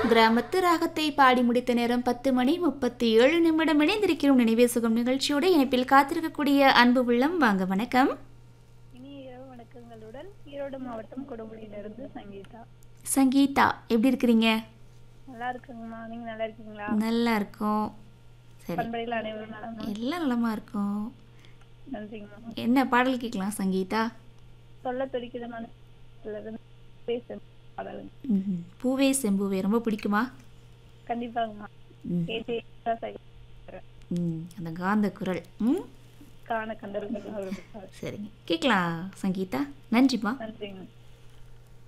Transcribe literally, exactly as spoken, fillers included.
கிராமத்து ராகத்தை பாடி முடித்த நேரம் பத்து மணி முப்பத்தி ஏழு நிமிடம். இணைந்திருக்கிறோம் நினைவே சுகம் நிகழ்ச்சியோட இணைப்பில் காத்திருக்கக்கூடிய அன்பு உள்ளம். வாங்க, வணக்கம். இனிய இரவு வணக்கங்களுடன் ஈரோடு மாவட்டம் கொடுமுடியிலிருந்து சங்கீதா. சங்கீதா, எப்படி இருக்கிறீங்க? நல்லா இருக்குங்கம்மா, நீங்க நல்லா இருக்கீங்களா? நல்லா இருக்கோம். சரி, பண்பலையில் அனைவரும் நலமா? எல்லாம் நலமா இருக்கோம். நன்றிங்கம்மா. என்ன பாடல் கேட்கலாம் சங்கீதா? சொல்ல துடிக்குது மனசுல பேச பாடலுங்க. ம்ஹும். பூவே செம்பூவே ரொம்ப பிடிக்குமா? கண்டிப்பாங்கம்மா. ம். கேட்டு ம், அந்த காந்த குரல். ம், காண கண்டர்கள் அவர்களுக்கு சரிங்க, கேட்கலாம் சங்கீதா. நன்றிம்மா. நன்றிங்க.